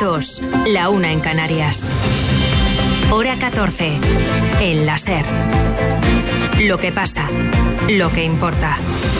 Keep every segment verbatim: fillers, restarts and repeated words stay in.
dos, la una en Canarias. Hora catorce, en la SER. Lo que pasa, lo que importa.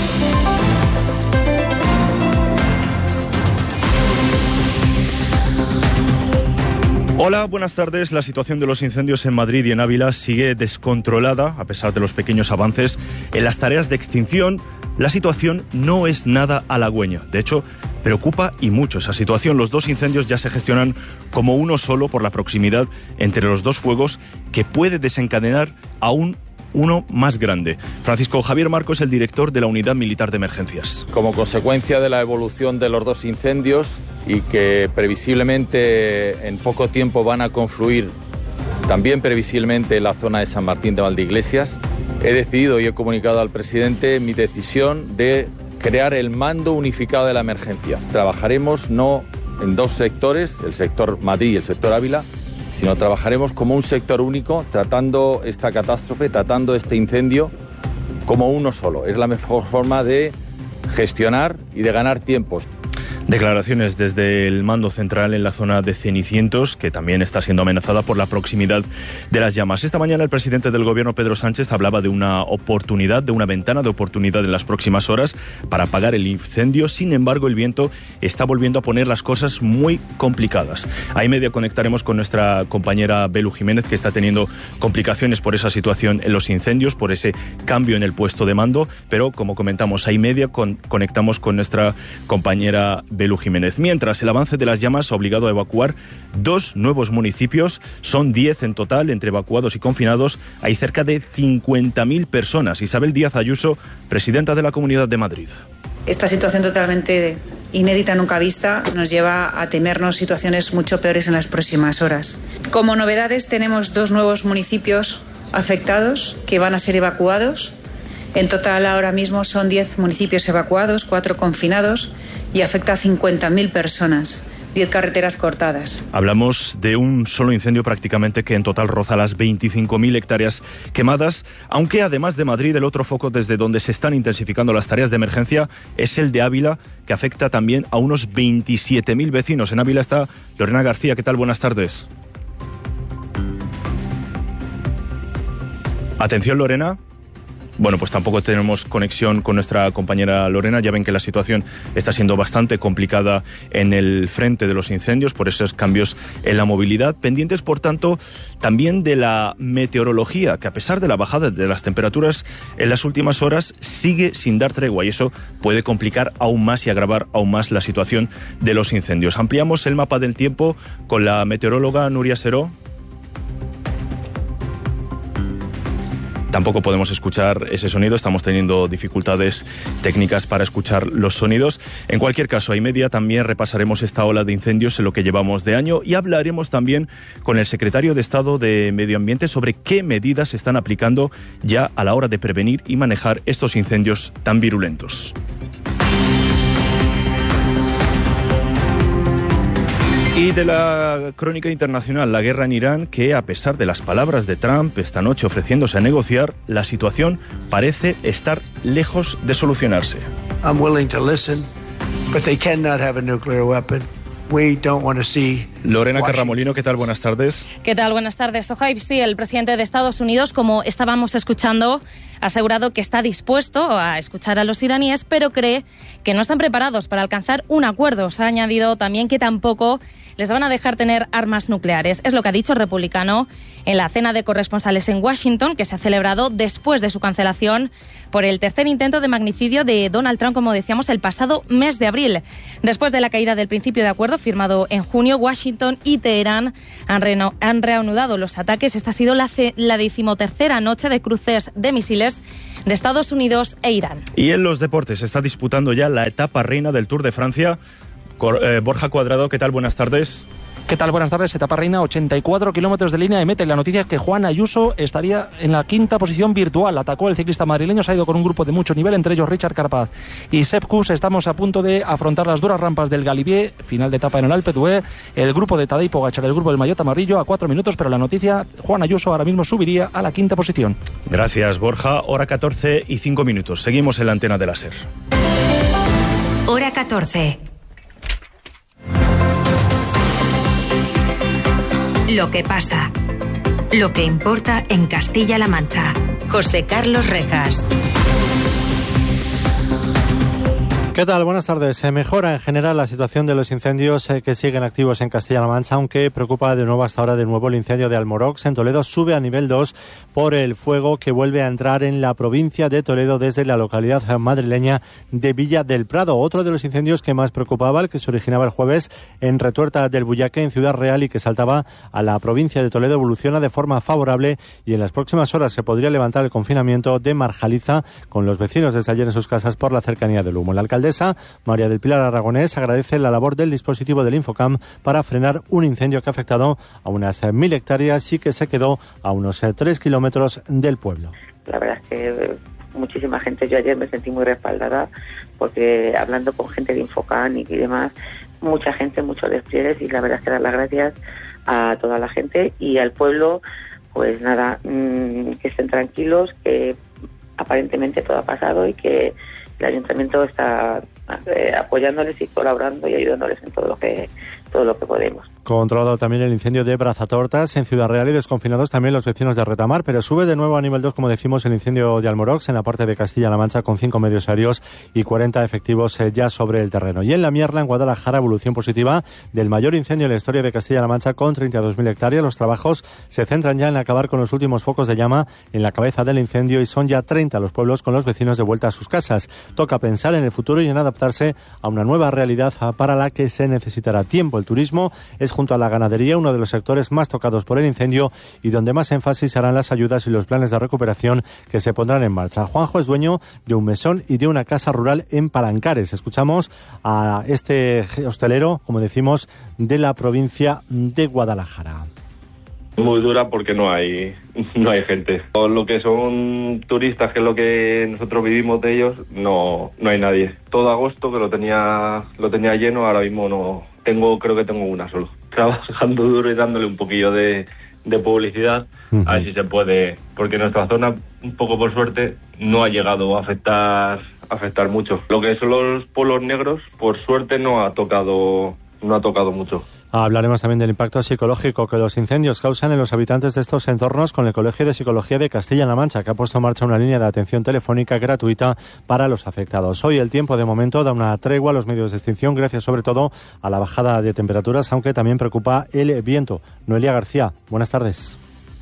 Hola, buenas tardes. La situación de los incendios en Madrid y en Ávila sigue descontrolada, a pesar de los pequeños avances en las tareas de extinción. La situación no es nada halagüeña. De hecho, preocupa y mucho esa situación. Los dos incendios ya se gestionan como uno solo por la proximidad entre los dos fuegos, que puede desencadenar aún uno más grande. Francisco Javier Marco es el director de la Unidad Militar de Emergencias. Como consecuencia de la evolución de los dos incendios y que previsiblemente en poco tiempo van a confluir también previsiblemente en la zona de San Martín de Valdeiglesias, he decidido y he comunicado al presidente mi decisión de crear el mando unificado de la emergencia. Trabajaremos no en dos sectores, el sector Madrid y el sector Ávila, sino trabajaremos como un sector único, tratando esta catástrofe, tratando este incendio como uno solo. Es la mejor forma de gestionar y de ganar tiempos. Declaraciones desde el mando central en la zona de Cenicientos, que también está siendo amenazada por la proximidad de las llamas. Esta mañana el presidente del gobierno, Pedro Sánchez, hablaba de una oportunidad, de una ventana de oportunidad en las próximas horas para apagar el incendio. Sin embargo, el viento está volviendo a poner las cosas muy complicadas. A y media conectaremos con nuestra compañera Belu Jiménez, que está teniendo complicaciones por esa situación en los incendios, por ese cambio en el puesto de mando. Pero, como comentamos, a y media con, conectamos con nuestra compañera Belu Jiménez. Mientras, el avance de las llamas ha obligado a evacuar dos nuevos municipios. Son diez en total, entre evacuados y confinados. Hay cerca de cincuenta mil personas. Isabel Díaz Ayuso, presidenta de la Comunidad de Madrid. Esta situación totalmente inédita, nunca vista, nos lleva a temernos situaciones mucho peores en las próximas horas. Como novedades, tenemos dos nuevos municipios afectados que van a ser evacuados. En total, ahora mismo son diez municipios evacuados, cuatro confinados, y afecta a cincuenta mil personas, diez carreteras cortadas. Hablamos de un solo incendio prácticamente que en total roza las veinticinco mil hectáreas quemadas, aunque además de Madrid, el otro foco desde donde se están intensificando las tareas de emergencia es el de Ávila, que afecta también a unos veintisiete mil vecinos. En Ávila está Lorena García. ¿Qué tal? Buenas tardes. Atención, Lorena. Bueno, pues tampoco tenemos conexión con nuestra compañera Lorena. Ya ven que la situación está siendo bastante complicada en el frente de los incendios por esos cambios en la movilidad. Pendientes, por tanto, también de la meteorología, que a pesar de la bajada de las temperaturas en las últimas horas, sigue sin dar tregua, y eso puede complicar aún más y agravar aún más la situación de los incendios. Ampliamos el mapa del tiempo con la meteoróloga Nuria Seró. Tampoco podemos escuchar ese sonido, estamos teniendo dificultades técnicas para escuchar los sonidos. En cualquier caso, a y media también repasaremos esta ola de incendios en lo que llevamos de año, y hablaremos también con el secretario de Estado de Medio Ambiente sobre qué medidas se están aplicando ya a la hora de prevenir y manejar estos incendios tan virulentos. Y de la crónica internacional, la guerra en Irán, que a pesar de las palabras de Trump esta noche ofreciéndose a negociar, la situación parece estar lejos de solucionarse. I'm willing to listen, but they cannot have a nuclear weapon. We don't want to see Lorena Carramolino, ¿qué tal? Buenas tardes. ¿Qué tal? Buenas tardes. Sohaib, sí, el presidente de Estados Unidos, como estábamos escuchando, ha asegurado que está dispuesto a escuchar a los iraníes, pero cree que no están preparados para alcanzar un acuerdo. Se ha añadido también que tampoco les van a dejar tener armas nucleares. Es lo que ha dicho el republicano en la cena de corresponsales en Washington, que se ha celebrado después de su cancelación por el tercer intento de magnicidio de Donald Trump, como decíamos, el pasado mes de abril. Después de la caída del principio de acuerdo firmado en junio, Washington y Teherán han, reno- han reanudado los ataques. Esta ha sido la, ce- la decimotercera noche de cruces de misiles de Estados Unidos e Irán. Y en los deportes se está disputando ya la etapa reina del Tour de Francia. Borja Cuadrado, ¿qué tal? Buenas tardes. ¿Qué tal? Buenas tardes. Etapa reina, ochenta y cuatro kilómetros de línea de meta. Y la noticia es que Juan Ayuso estaría en la quinta posición virtual. Atacó el ciclista madrileño, se ha ido con un grupo de mucho nivel, entre ellos Richard Carapaz y Sepp Kuss. Estamos a punto de afrontar las duras rampas del Galibier, final de etapa en el Alpe d'Huez. El grupo de Tadej Pogačar, el grupo del Maillot Amarillo, a cuatro minutos, pero la noticia, Juan Ayuso ahora mismo subiría a la quinta posición. Gracias, Borja. Hora catorce y cinco minutos. Seguimos en la antena de la SER. Hora catorce. Lo que pasa. Lo que importa en Castilla-La Mancha. José Carlos Rejas. ¿Qué tal? Buenas tardes. Se mejora en general la situación de los incendios eh, que siguen activos en Castilla-La Mancha, aunque preocupa de nuevo hasta ahora de nuevo el incendio de Almorox en Toledo. Sube a nivel dos por el fuego que vuelve a entrar en la provincia de Toledo desde la localidad madrileña de Villa del Prado. Otro de los incendios que más preocupaba, el que se originaba el jueves en Retuerta del Bullaque, en Ciudad Real, y que saltaba a la provincia de Toledo, evoluciona de forma favorable y en las próximas horas se podría levantar el confinamiento de Marjaliza, con los vecinos desde ayer en sus casas por la cercanía del humo. La alcaldesa María del Pilar Aragonés agradece la labor del dispositivo del Infocam para frenar un incendio que ha afectado a unas mil hectáreas y que se quedó a unos tres kilómetros del pueblo. La verdad es que muchísima gente, yo ayer me sentí muy respaldada porque hablando con gente de Infocam y demás, mucha gente, muchos despliegues, y la verdad es que dar las gracias a toda la gente y al pueblo. Pues nada, mmm, que estén tranquilos, que aparentemente todo ha pasado y que el ayuntamiento está eh, apoyándoles y colaborando y ayudándoles en todo lo que todo lo que podemos. Controlado también el incendio de Brazatortas en Ciudad Real y desconfinados también los vecinos de Retamar, pero sube de nuevo a nivel dos, como decimos, el incendio de Almorox en la parte de Castilla-La Mancha, con cinco medios aéreos y cuarenta efectivos eh, ya sobre el terreno. Y en La Mierla, en Guadalajara, evolución positiva del mayor incendio en la historia de Castilla-La Mancha, con treinta y dos mil hectáreas. Los trabajos se centran ya en acabar con los últimos focos de llama en la cabeza del incendio y son ya treinta los pueblos con los vecinos de vuelta a sus casas. Toca pensar en el futuro y en adaptarse a una nueva realidad para la que se necesitará tiempo. El turismo es, junto a la ganadería, uno de los sectores más tocados por el incendio y donde más énfasis harán las ayudas y los planes de recuperación que se pondrán en marcha. Juanjo es dueño de un mesón y de una casa rural en Palancares. Escuchamos a este hostelero, como decimos, de la provincia de Guadalajara. Muy dura porque no hay no hay gente. Todo lo que son turistas, que es lo que nosotros vivimos de ellos, no no hay nadie. Todo agosto que lo tenía lo tenía lleno, ahora mismo no tengo, creo que tengo una solo. Trabajando duro y dándole un poquillo de, de publicidad, uh-huh. A ver si se puede, porque nuestra zona, un poco por suerte, no ha llegado a afectar a afectar mucho. Lo que son los pueblos negros, por suerte no ha tocado no ha tocado mucho. Hablaremos también del impacto psicológico que los incendios causan en los habitantes de estos entornos con el Colegio de Psicología de Castilla-La Mancha, que ha puesto en marcha una línea de atención telefónica gratuita para los afectados. Hoy el tiempo, de momento, da una tregua a los medios de extinción, gracias sobre todo a la bajada de temperaturas, aunque también preocupa el viento. Noelia García, buenas tardes.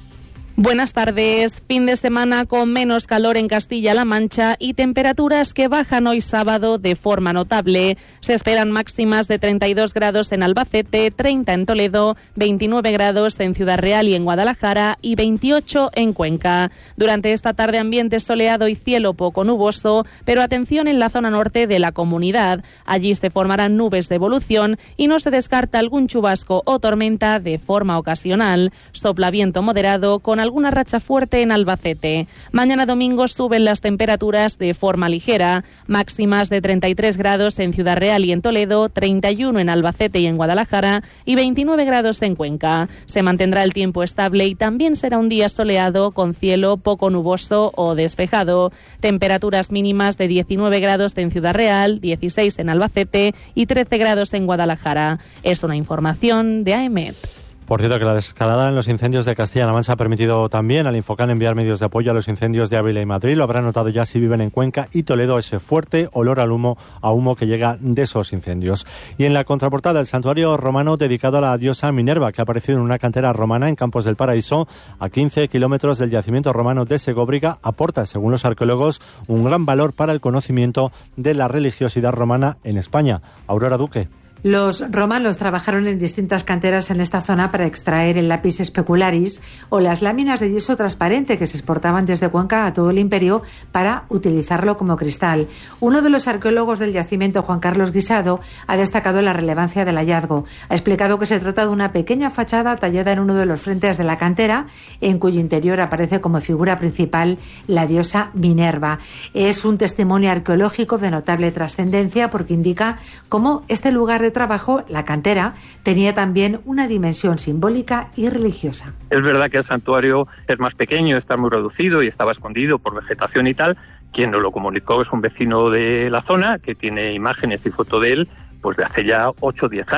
Buenas tardes. Fin de semana con menos calor en Castilla-La Mancha y temperaturas que bajan hoy sábado de forma notable. Se esperan máximas de treinta y dos grados en Albacete, treinta en Toledo, veintinueve grados en Ciudad Real y en Guadalajara y veintiocho en Cuenca. Durante esta tarde ambiente soleado y cielo poco nuboso, pero atención en la zona norte de la comunidad. Allí se formarán nubes de evolución y no se descarta algún chubasco o tormenta de forma ocasional. Sopla viento moderado con alguna racha fuerte en Albacete. Mañana domingo suben las temperaturas de forma ligera, máximas de treinta y tres grados en Ciudad Real y en Toledo, treinta y uno en Albacete y en Guadalajara y veintinueve grados en Cuenca. Se mantendrá el tiempo estable y también será un día soleado con cielo poco nuboso o despejado. Temperaturas mínimas de diecinueve grados en Ciudad Real, dieciséis en Albacete y trece grados en Guadalajara. Es una información de A E M E T. Por cierto, que la desescalada en los incendios de Castilla-La Mancha ha permitido también al Infocam enviar medios de apoyo a los incendios de Ávila y Madrid. Lo habrán notado ya si viven en Cuenca y Toledo, ese fuerte olor al humo, a humo que llega de esos incendios. Y en la contraportada, el santuario romano dedicado a la diosa Minerva, que ha aparecido en una cantera romana en Campos del Paraíso, a quince kilómetros del yacimiento romano de Segóbriga, aporta, según los arqueólogos, un gran valor para el conocimiento de la religiosidad romana en España. Aurora Duque. Los romanos trabajaron en distintas canteras en esta zona para extraer el lápiz specularis o las láminas de yeso transparente que se exportaban desde Cuenca a todo el imperio para utilizarlo como cristal. Uno de los arqueólogos del yacimiento, Juan Carlos Guisado, ha destacado la relevancia del hallazgo. Ha explicado que se trata de una pequeña fachada tallada en uno de los frentes de la cantera, en cuyo interior aparece como figura principal la diosa Minerva. Es un testimonio arqueológico de notable trascendencia porque indica cómo este lugar de trabajo, la cantera, tenía también una dimensión simbólica y religiosa. Es verdad que el santuario es más pequeño, está muy reducido y estaba escondido por vegetación y tal. Quien nos lo comunicó es un vecino de la zona que tiene imágenes y foto de él pues de hace ya ocho o diez años. O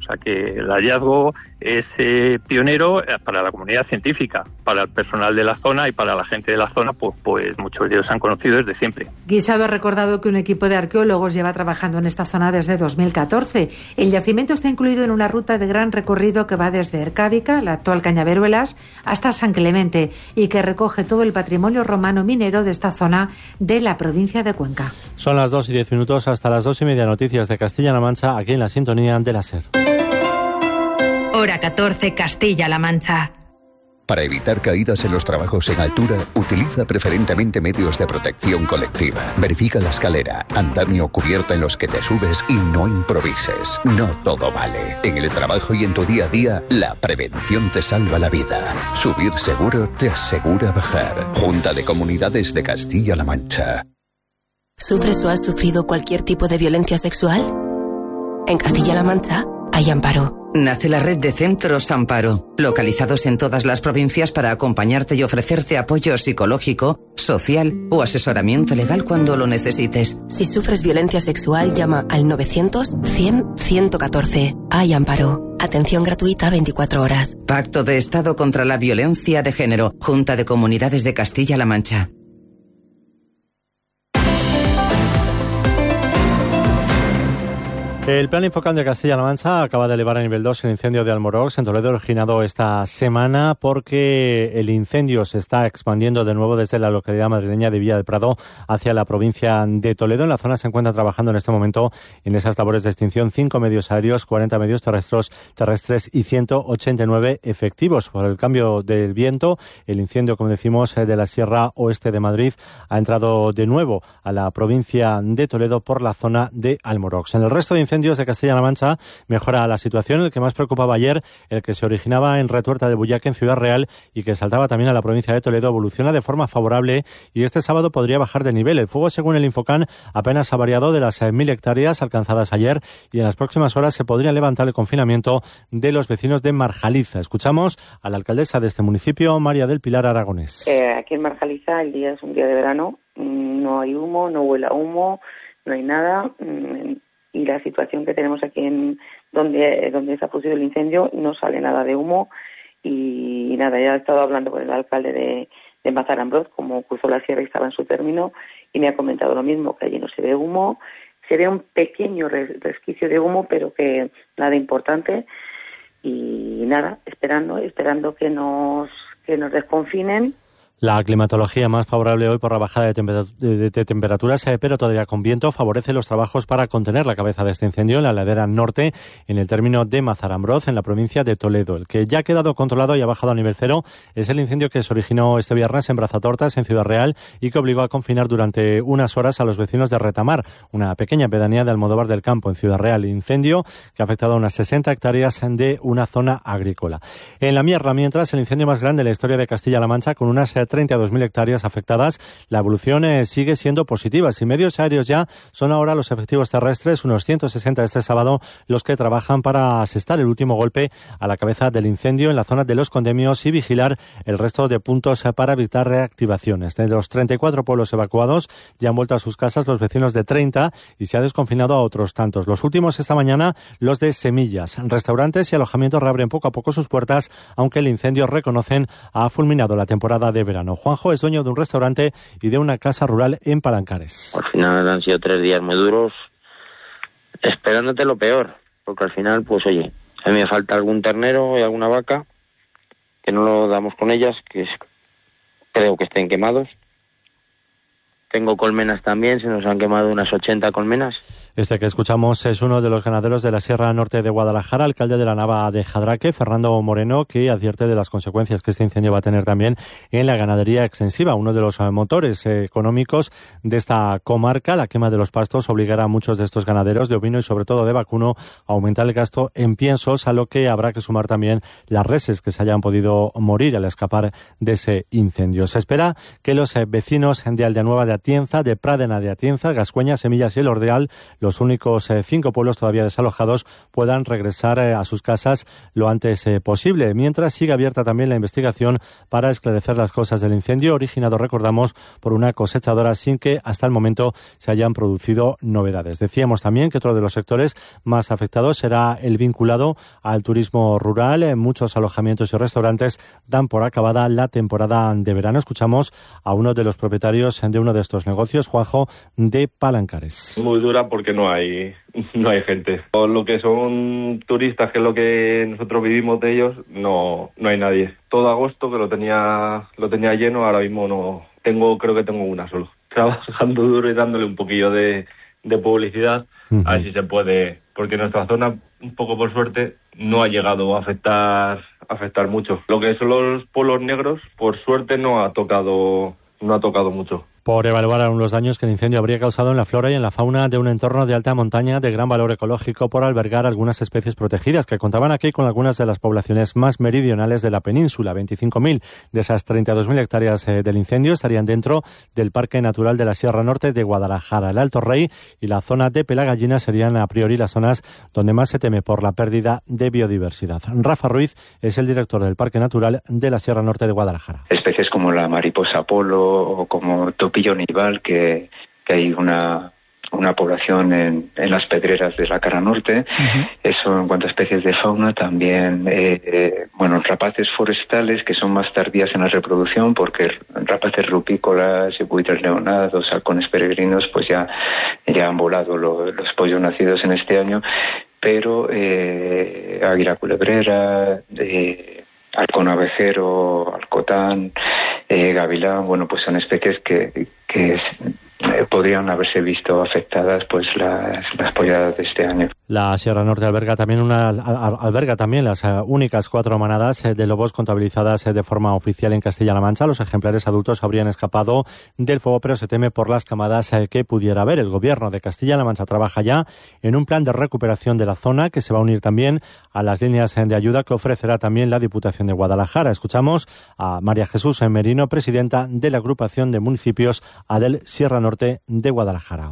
sea que el hallazgo es eh, pionero para la comunidad científica, para el personal de la zona y para la gente de la zona, pues, pues muchos de ellos se han conocido desde siempre. Guisado ha recordado que un equipo de arqueólogos lleva trabajando en esta zona desde dos mil catorce. El yacimiento está incluido en una ruta de gran recorrido que va desde Ercádica, la actual Cañaveruelas, hasta San Clemente y que recoge todo el patrimonio romano minero de esta zona de la provincia de Cuenca. Son las dos y diez minutos, hasta las dos y media noticias de Castilla-La Mancha, aquí en la sintonía de la SER. Hora catorce, Castilla-La Mancha. Para evitar caídas en los trabajos en altura, utiliza preferentemente medios de protección colectiva. Verifica la escalera, andamio o cubierta en los que te subes y no improvises. No todo vale. En el trabajo y en tu día a día, la prevención te salva la vida. Subir seguro te asegura bajar. Junta de Comunidades de Castilla-La Mancha. ¿Sufres o has sufrido cualquier tipo de violencia sexual? En Castilla-La Mancha hay Amparo. Nace la red de Centros Amparo, localizados en todas las provincias para acompañarte y ofrecerte apoyo psicológico, social o asesoramiento legal cuando lo necesites. Si sufres violencia sexual, llama al novecientos cien ciento catorce. Hay Amparo. Atención gratuita veinticuatro horas. Pacto de Estado contra la Violencia de Género. Junta de Comunidades de Castilla-La Mancha. El Plan Infocan de Castilla-La Mancha acaba de elevar a nivel dos el incendio de Almorox en Toledo, originado esta semana porque el incendio se está expandiendo de nuevo desde la localidad madrileña de Villa del Prado hacia la provincia de Toledo. En la zona se encuentran trabajando en este momento en esas labores de extinción cinco medios aéreos, cuarenta medios terrestres, terrestres y ciento ochenta y nueve efectivos. Por el cambio del viento, el incendio, como decimos, de la Sierra Oeste de Madrid ha entrado de nuevo a la provincia de Toledo por la zona de Almorox. En el resto de incendios de Castilla-La Mancha mejora la situación. El que más preocupaba ayer, el que se originaba en Retuerta de Bullaque, en Ciudad Real, y que saltaba también a la provincia de Toledo, evoluciona de forma favorable y este sábado podría bajar de nivel. El fuego, según el Infocan, apenas ha variado de las mil hectáreas alcanzadas ayer y en las próximas horas se podría levantar el confinamiento de los vecinos de Marjaliza. Escuchamos a la alcaldesa de este municipio, María del Pilar Aragonés. Eh, aquí en Marjaliza el día es un día de verano, no hay humo, no huele a humo, no hay nada. Y la situación que tenemos aquí en donde donde se ha producido el incendio, no sale nada de humo y, y nada, ya he estado hablando con el alcalde de, de Mazarambroz, como cruzó la sierra y estaba en su término, y me ha comentado lo mismo, que allí no se ve humo, se ve un pequeño resquicio de humo, pero que nada importante, y nada, esperando, esperando que nos que nos desconfinen. La climatología más favorable hoy por la bajada de, temper- de, de temperaturas, eh, pero todavía con viento, favorece los trabajos para contener la cabeza de este incendio en la ladera norte, en el término de Mazarambroz, en la provincia de Toledo. El que ya ha quedado controlado y ha bajado a nivel cero es el incendio que se originó este viernes en Brazatortas, en Ciudad Real, y que obligó a confinar durante unas horas a los vecinos de Retamar, una pequeña pedanía de Almodóvar del Campo, en Ciudad Real. Incendio que ha afectado a unas sesenta hectáreas de una zona agrícola. En la Mierla, mientras, el incendio más grande en la historia de Castilla-La Mancha, con unas treinta y dos mil hectáreas afectadas, la evolución eh, sigue siendo positiva. Sin medios aéreos ya, son ahora los efectivos terrestres, unos ciento sesenta este sábado, los que trabajan para asestar el último golpe a la cabeza del incendio en la zona de los condemios y vigilar el resto de puntos eh, para evitar reactivaciones. De los treinta y cuatro pueblos evacuados, ya han vuelto a sus casas los vecinos de treinta y se ha desconfinado a otros tantos. Los últimos esta mañana, los de Semillas. Restaurantes y alojamientos reabren poco a poco sus puertas, aunque el incendio, reconocen, ha fulminado la temporada de verano. Juan Juanjo es dueño de un restaurante y de una casa rural en Palancares. Al final han sido tres días muy duros, esperándote lo peor, porque al final, pues oye, a mí me falta algún ternero y alguna vaca, que no lo damos con ellas, que es, creo que estén quemados. Tengo colmenas también, se nos han quemado unas ochenta colmenas. Este que escuchamos es uno de los ganaderos de la Sierra Norte de Guadalajara, alcalde de la Nava de Jadraque, Fernando Moreno, que advierte de las consecuencias que este incendio va a tener también en la ganadería extensiva, uno de los motores económicos de esta comarca. La quema de los pastos obligará a muchos de estos ganaderos de ovino y sobre todo de vacuno a aumentar el gasto en piensos, a lo que habrá que sumar también las reses que se hayan podido morir al escapar de ese incendio. Se espera que los vecinos de Aldeanueva de Atienza, de Pradena de Atienza, Gascueña, Semillas y El Ordeal los únicos eh, cinco pueblos todavía desalojados puedan regresar eh, a sus casas lo antes eh, posible. Mientras sigue abierta también la investigación para esclarecer las causas del incendio originado, recordamos, por una cosechadora sin que hasta el momento se hayan producido novedades. Decíamos también que otro de los sectores más afectados será el vinculado al turismo rural. En muchos alojamientos y restaurantes dan por acabada la temporada de verano. Escuchamos a uno de los propietarios de uno de estos negocios, Juanjo, de Palancares. Muy dura porque no hay no hay gente. Por lo que son turistas, que es lo que nosotros vivimos de ellos, no no hay nadie. Todo agosto que lo tenía lo tenía lleno, ahora mismo no tengo, creo que tengo una solo. Trabajando duro y dándole un poquillo de, de publicidad, uh-huh. A ver si se puede, porque nuestra zona, un poco por suerte, no ha llegado a afectar a afectar mucho. Lo que son los pueblos negros, por suerte no ha tocado no ha tocado mucho. Por evaluar aún los daños que el incendio habría causado en la flora y en la fauna de un entorno de alta montaña de gran valor ecológico por albergar algunas especies protegidas que contaban aquí con algunas de las poblaciones más meridionales de la península. veinticinco mil de esas treinta y dos mil hectáreas eh, del incendio estarían dentro del Parque Natural de la Sierra Norte de Guadalajara. El Alto Rey y la zona de Pelagallina serían a priori las zonas donde más se teme por la pérdida de biodiversidad. Rafa Ruiz es el director del Parque Natural de la Sierra Norte de Guadalajara. Especies como la mariposa polo o como topillo nival, que, que hay una una población en, en las pedreras de la cara norte. Uh-huh. Eso en cuanto a especies de fauna. También eh, eh, bueno, rapaces forestales que son más tardías en la reproducción, porque rapaces rupícolas y buitres leonados, halcones peregrinos, pues ya, ya han volado lo, los pollos nacidos en este año, pero eh, águila culebrera, eh, halcón abejero, alcotán, eh, gavilán, bueno, pues son especies que, que es, eh, podrían haberse visto afectadas pues las, las polladas de este año. La Sierra Norte alberga también una alberga también las uh, únicas cuatro manadas uh, de lobos contabilizadas uh, de forma oficial en Castilla-La Mancha. Los ejemplares adultos habrían escapado del fuego, pero se teme por las camadas uh, que pudiera haber. El gobierno de Castilla-La Mancha trabaja ya en un plan de recuperación de la zona que se va a unir también a las líneas uh, de ayuda que ofrecerá también la Diputación de Guadalajara. Escuchamos a María Jesús Merino, presidenta de la agrupación de municipios Adel Sierra Norte de Guadalajara.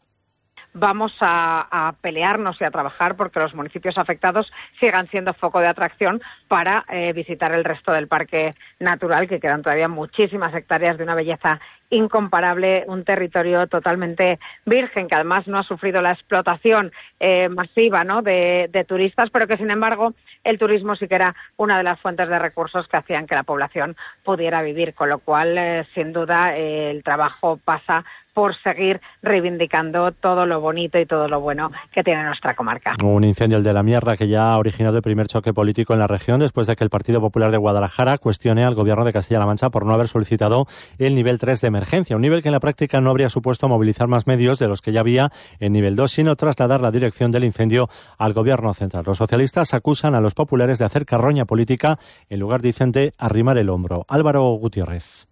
Vamos a, a pelearnos y a trabajar porque los municipios afectados sigan siendo foco de atracción para eh, visitar el resto del parque natural, que quedan todavía muchísimas hectáreas de una belleza incomparable, un territorio totalmente virgen, que además no ha sufrido la explotación eh, masiva, ¿no?, de, de turistas, pero que sin embargo el turismo sí que era una de las fuentes de recursos que hacían que la población pudiera vivir, con lo cual eh, sin duda eh, el trabajo pasa por seguir reivindicando todo lo bonito y todo lo bueno que tiene nuestra comarca. Un incendio, el de la Mierra, que ya ha originado el primer choque político en la región después de que el Partido Popular de Guadalajara cuestione al gobierno de Castilla-La Mancha por no haber solicitado el nivel tres de emergencia, un nivel que en la práctica no habría supuesto movilizar más medios de los que ya había en nivel dos, sino trasladar la dirección del incendio al gobierno central. Los socialistas acusan a los populares de hacer carroña política en lugar, dicen, de arrimar el hombro. Álvaro Gutiérrez.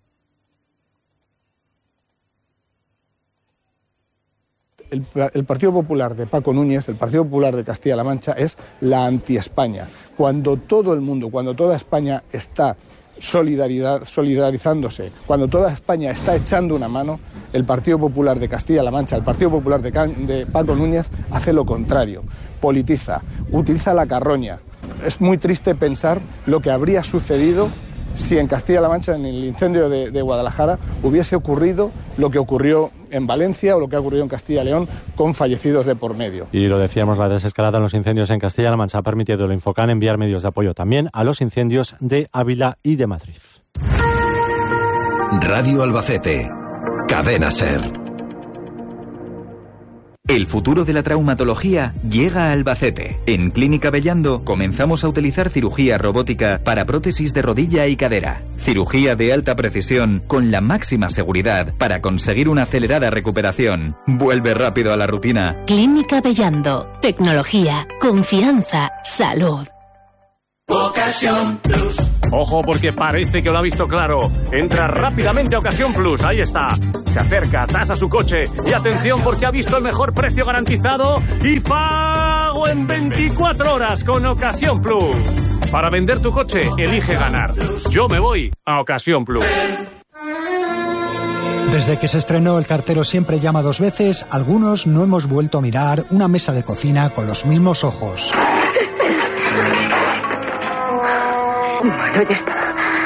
El, el Partido Popular de Paco Núñez, el Partido Popular de Castilla-La Mancha, es la anti-España. Cuando todo el mundo, cuando toda España está solidaridad, solidarizándose, cuando toda España está echando una mano, el Partido Popular de Castilla-La Mancha, el Partido Popular de, de Paco Núñez, hace lo contrario, politiza, utiliza la carroña. Es muy triste pensar lo que habría sucedido si en Castilla-La Mancha, en el incendio de, de Guadalajara, hubiese ocurrido lo que ocurrió en Valencia o lo que ha ocurrido en Castilla y León, con fallecidos de por medio. Y lo decíamos, la desescalada en los incendios en Castilla-La Mancha ha permitido al Infocan enviar medios de apoyo también a los incendios de Ávila y de Madrid. Radio Albacete, Cadena SER. El futuro de la traumatología llega a Albacete. En Clínica Bellando comenzamos a utilizar cirugía robótica para prótesis de rodilla y cadera. Cirugía de alta precisión con la máxima seguridad para conseguir una acelerada recuperación. Vuelve rápido a la rutina. Clínica Bellando. Tecnología, confianza, salud. Ocasión Plus. Ojo, porque parece que lo ha visto claro. Entra rápidamente a Ocasión Plus, ahí está. Se acerca, tasa su coche y atención, porque ha visto el mejor precio garantizado y pago en veinticuatro horas con Ocasión Plus. Para vender tu coche, elige ganar. Yo me voy a Ocasión Plus. Desde que se estrenó El cartero siempre llama dos veces, algunos no hemos vuelto a mirar una mesa de cocina con los mismos ojos. Espera. Bueno, ya está.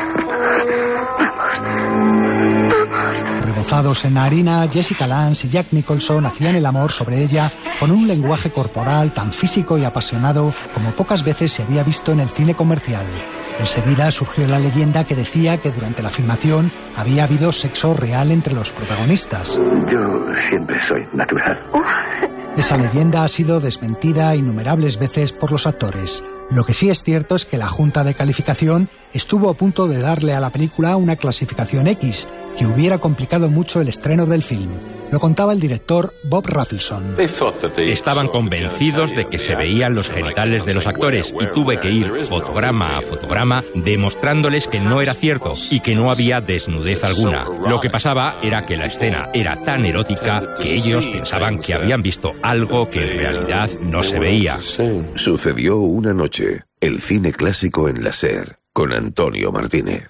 Vamos. Vamos. Rebozados en la harina, Jessica Lange y Jack Nicholson hacían el amor sobre ella con un lenguaje corporal tan físico y apasionado como pocas veces se había visto en el cine comercial. Enseguida surgió la leyenda que decía que durante la filmación había habido sexo real entre los protagonistas. Yo siempre soy natural. Esa leyenda ha sido desmentida innumerables veces por los actores. Lo que sí es cierto es que la Junta de Calificación estuvo a punto de darle a la película una clasificación X, que hubiera complicado mucho el estreno del film. Lo contaba el director Bob Rafelson. Estaban convencidos de que se veían los genitales de los actores y tuve que ir fotograma a fotograma demostrándoles que no era cierto y que no había desnudez alguna. Lo que pasaba era que la escena era tan erótica que ellos pensaban que habían visto algo que en realidad no se veía. Sucedió una noche. El cine clásico en la SER, con Antonio Martínez.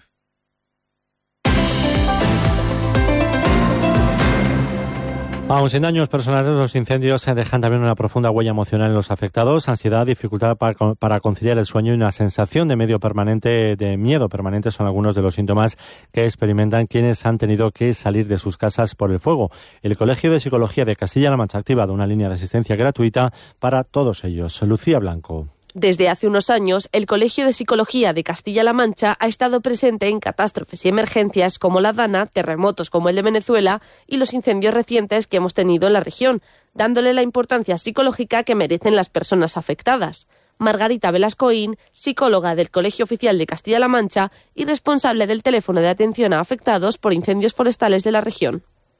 Aun sin daños personales, los incendios dejan también una profunda huella emocional en los afectados, ansiedad, dificultad para, para conciliar el sueño y una sensación de medio permanente, de miedo permanente son algunos de los síntomas que experimentan quienes han tenido que salir de sus casas por el fuego. El Colegio de Psicología de Castilla-La Mancha ha activado una línea de asistencia gratuita para todos ellos. Lucía Blanco. Desde hace unos años, el Colegio de Psicología de Castilla-La Mancha ha estado presente en catástrofes y emergencias como la Dana, terremotos como el de Venezuela y los incendios recientes que hemos tenido en la región, dándole la importancia psicológica que merecen las personas afectadas. Margarita Velascoín, psicóloga del Colegio Oficial de Castilla-La Mancha y responsable del teléfono de atención a afectados por incendios forestales de la región.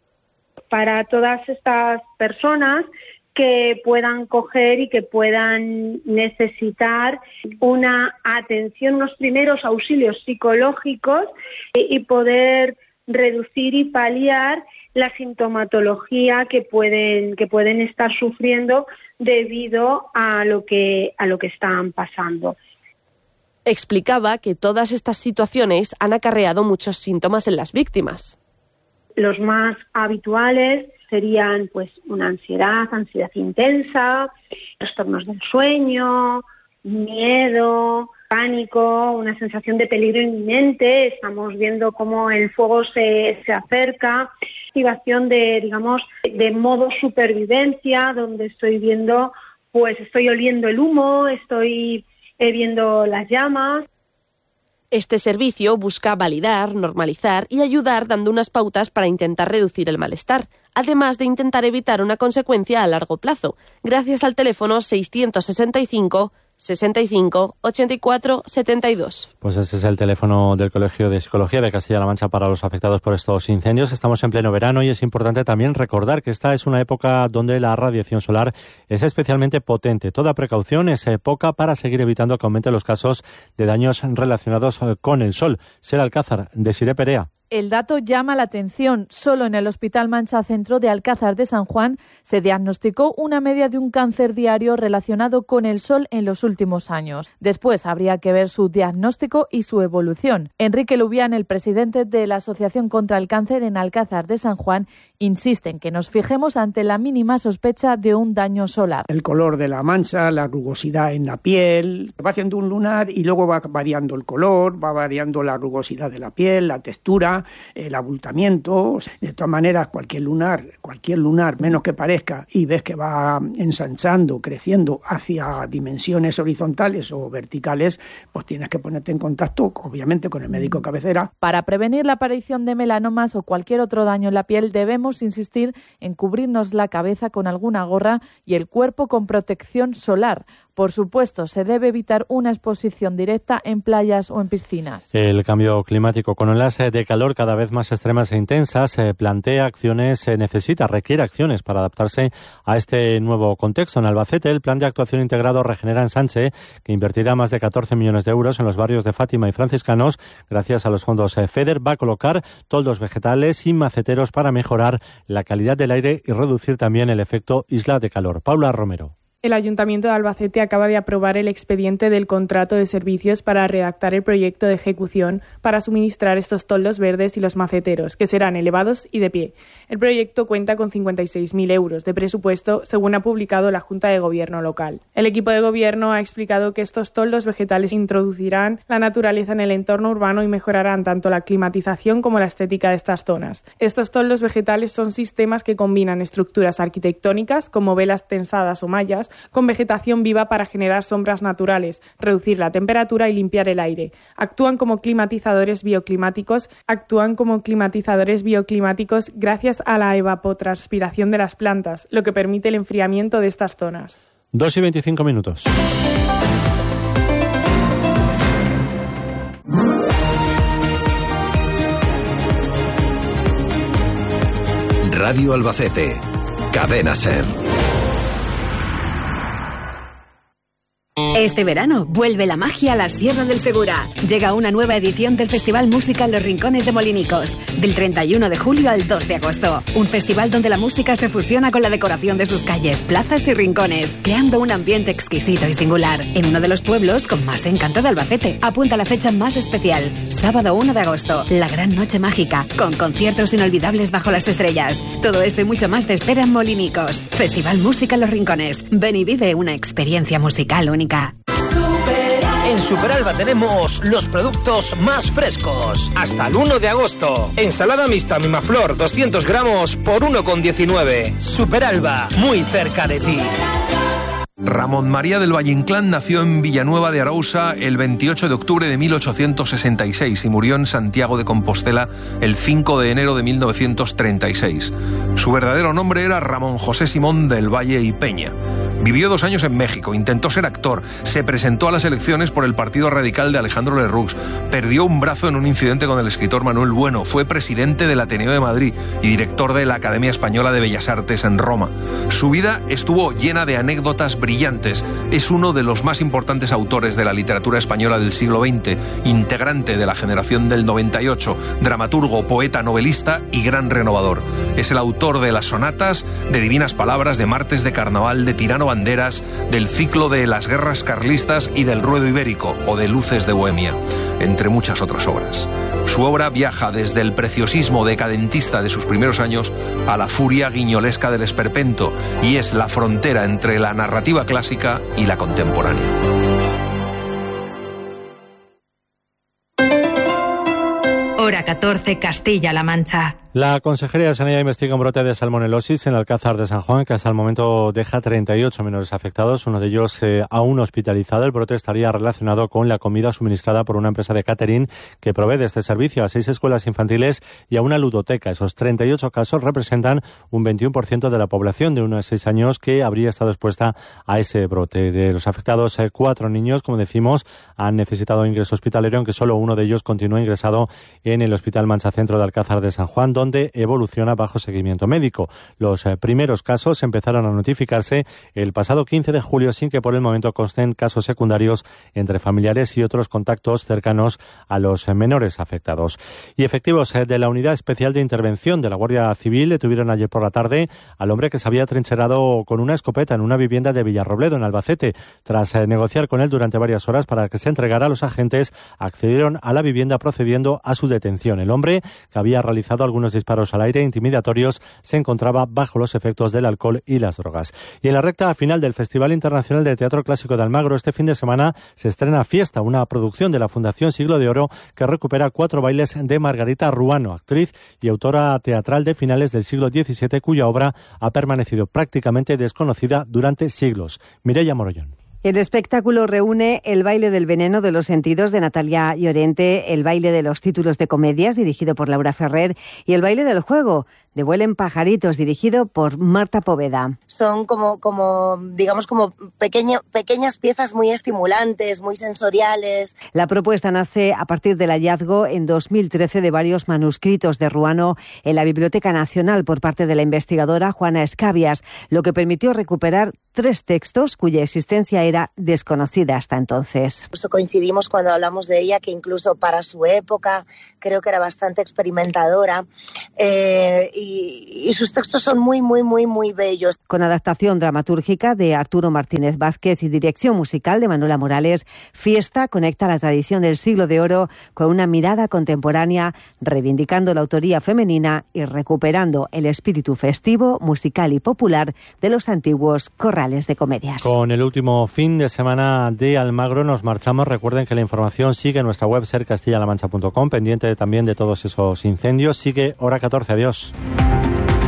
Para todas estas personas que puedan coger y que puedan necesitar una atención, unos primeros auxilios psicológicos y poder reducir y paliar la sintomatología que pueden que pueden estar sufriendo debido a lo que a lo que están pasando. Explicaba que todas estas situaciones han acarreado muchos síntomas en las víctimas. Los más habituales serían pues una ansiedad, ansiedad intensa, trastornos del sueño, miedo, pánico, una sensación de peligro inminente. Estamos viendo cómo el fuego se, se acerca, activación de, digamos, de modo supervivencia, donde estoy viendo, pues estoy oliendo el humo, estoy eh, viendo las llamas. Este servicio busca validar, normalizar y ayudar dando unas pautas para intentar reducir el malestar, además de intentar evitar una consecuencia a largo plazo, gracias al teléfono seiscientos sesenta y cinco, sesenta y cinco, ochenta y cuatro, setenta y dos. Pues ese es el teléfono del Colegio de Psicología de Castilla-La Mancha para los afectados por estos incendios. Estamos en pleno verano y es importante también recordar que esta es una época donde la radiación solar es especialmente potente. Toda precaución es poca para seguir evitando que aumenten los casos de daños relacionados con el sol. Ser Alcázar, Desiré Perea. El dato llama la atención. Solo en el Hospital Mancha Centro de Alcázar de San Juan se diagnosticó una media de un cáncer diario relacionado con el sol en los últimos años. Después habría que ver su diagnóstico y su evolución. Enrique Lubián, el presidente de la Asociación contra el Cáncer en Alcázar de San Juan, insiste en que nos fijemos ante la mínima sospecha de un daño solar. El color de la mancha, la rugosidad en la piel, va haciendo un lunar y luego va variando el color, va variando la rugosidad de la piel, la textura, el abultamiento. De todas maneras, cualquier lunar, cualquier lunar, menos que parezca, y ves que va ensanchando, creciendo hacia dimensiones horizontales o verticales, pues tienes que ponerte en contacto, obviamente, con el médico cabecera. Para prevenir la aparición de melanomas o cualquier otro daño en la piel, debemos insistir en cubrirnos la cabeza con alguna gorra y el cuerpo con protección solar. Por supuesto, se debe evitar una exposición directa en playas o en piscinas. El cambio climático, con olas de calor cada vez más extremas e intensas, eh, plantea acciones, eh, necesita, requiere acciones para adaptarse a este nuevo contexto. En Albacete, el Plan de Actuación Integrado Regenera Ensanche, que invertirá más de catorce millones de euros en los barrios de Fátima y Franciscanos, gracias a los fondos eh, FEDER, va a colocar toldos vegetales y maceteros para mejorar la calidad del aire y reducir también el efecto isla de calor. Paula Romero. el Ayuntamiento de Albacete acaba de aprobar el expediente del contrato de servicios para redactar el proyecto de ejecución para suministrar estos toldos verdes y los maceteros, que serán elevados y de pie. El proyecto cuenta con cincuenta y seis mil euros de presupuesto, según ha publicado la Junta de Gobierno local. El equipo de gobierno ha explicado que estos toldos vegetales introducirán la naturaleza en el entorno urbano y mejorarán tanto la climatización como la estética de estas zonas. Estos toldos vegetales son sistemas que combinan estructuras arquitectónicas, como velas tensadas o mallas, con vegetación viva para generar sombras naturales, reducir la temperatura y limpiar el aire. Actúan como climatizadores bioclimáticos, actúan como climatizadores bioclimáticos gracias a la evapotranspiración de las plantas, lo que permite el enfriamiento de estas zonas. Dos y veinticinco minutos. Radio Albacete, Cadena SER. Este verano vuelve la magia a la Sierra del Segura. Llega una nueva edición del Festival Música en los Rincones de Molinicos, del treinta y uno de julio al dos de agosto. Un festival donde la música se fusiona con la decoración de sus calles, plazas y rincones, creando un ambiente exquisito y singular en uno de los pueblos con más encanto de Albacete. Apunta la fecha más especial, sábado uno de agosto, la gran noche mágica, con conciertos inolvidables bajo las estrellas. Todo esto y mucho más te espera en Molinicos. Festival Música en los Rincones. Ven y vive una experiencia musical única. En Superalba tenemos los productos más frescos. Hasta el uno de agosto. Ensalada mixta Mimaflor doscientos gramos por uno con diecinueve. Superalba, muy cerca de ti. Ramón María del Valle Inclán nació en Villanueva de Arousa el veintiocho de octubre de mil ochocientos sesenta y seis y murió en Santiago de Compostela el cinco de enero de mil novecientos treinta y seis. Su verdadero nombre era Ramón José Simón del Valle y Peña. Vivió dos años en México, intentó ser actor, se presentó a las elecciones por el Partido Radical de Alejandro Lerroux, perdió un brazo en un incidente con el escritor Manuel Bueno, fue presidente del Ateneo de Madrid y director de la Academia Española de Bellas Artes en Roma. Su vida estuvo llena de anécdotas brillantes. Es uno de los más importantes autores de la literatura española del siglo veinte, integrante de la generación del noventa y ocho, dramaturgo, poeta, novelista y gran renovador. Es el autor de las sonatas, de Divinas Palabras, de Martes de Carnaval, de Tirano Banderas, del ciclo de Las Guerras Carlistas y del Ruedo Ibérico o de Luces de Bohemia, entre muchas otras obras. Su obra viaja desde el preciosismo decadentista de sus primeros años a la furia guiñolesca del esperpento y es la frontera entre la narrativa clásica y la contemporánea. Hora catorce, Castilla-La Mancha. La Consejería de Sanidad investiga un brote de salmonelosis en el Alcázar de San Juan, que hasta el momento deja treinta y ocho menores afectados, uno de ellos eh, aún hospitalizado. El brote estaría relacionado con la comida suministrada por una empresa de catering que provee de este servicio a seis escuelas infantiles y a una ludoteca. Esos treinta y ocho casos representan un veintiuno por ciento de la población de uno a seis años que habría estado expuesta a ese brote. De los afectados, eh, cuatro niños, como decimos, han necesitado ingreso hospitalario, aunque solo uno de ellos continúa ingresado en el Hospital Mancha Centro de Alcázar de San Juan, donde evoluciona bajo seguimiento médico. Los eh, primeros casos empezaron a notificarse el pasado quince de julio sin que por el momento consten casos secundarios entre familiares y otros contactos cercanos a los eh, menores afectados. Y efectivos eh, de la Unidad Especial de Intervención de la Guardia Civil detuvieron ayer por la tarde al hombre que se había trincherado con una escopeta en una vivienda de Villarrobledo, en Albacete. Tras eh, negociar con él durante varias horas para que se entregara, los agentes accedieron a la vivienda procediendo a su detención. El hombre, que había realizado algunos disparos al aire intimidatorios, se encontraba bajo los efectos del alcohol y las drogas. Y en la recta final del Festival Internacional de Teatro Clásico de Almagro, este fin de semana se estrena Fiesta, una producción de la Fundación Siglo de Oro que recupera cuatro bailes de Margarita Ruano, actriz y autora teatral de finales del siglo diecisiete, cuya obra ha permanecido prácticamente desconocida durante siglos. Mireia Morollón. El espectáculo reúne el baile del veneno de los sentidos de Natalia Llorente, el baile de los títulos de comedias dirigido por Laura Ferrer y el baile del juego de Vuelen pajaritos dirigido por Marta Poveda. Son como, como digamos, como pequeña, pequeñas piezas muy estimulantes, muy sensoriales. La propuesta nace a partir del hallazgo en dos mil trece de varios manuscritos de Ruano en la Biblioteca Nacional por parte de la investigadora Juana Escabias, lo que permitió recuperar tres textos cuya existencia era desconocida hasta entonces. Por eso coincidimos cuando hablamos de ella, que incluso para su época creo que era bastante experimentadora, eh, y y, y sus textos son muy, muy, muy, muy bellos. Con adaptación dramatúrgica de Arturo Martínez Vázquez y dirección musical de Manuela Morales, Fiesta conecta la tradición del siglo de oro con una mirada contemporánea, reivindicando la autoría femenina y recuperando el espíritu festivo, musical y popular de los antiguos corrales de comedias. Con el último fin de semana de Almagro nos marchamos. Recuerden que la información sigue en nuestra web ser castilla la mancha punto com, pendiente también de todos esos incendios. Sigue Hora catorce. Adiós.